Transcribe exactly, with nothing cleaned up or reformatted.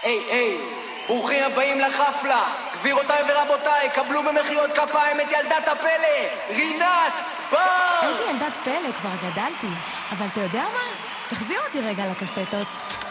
היי, היי, ברוכים הבאים לחפלה. גבירותיי ורבותיי, קבלו במחיאות כפיים את ילדת הפלא, רינת בר! איזה ילדת פלא, כבר גדלתי. אבל אתה יודע מה? תחזיר אותי רגע לקסטות.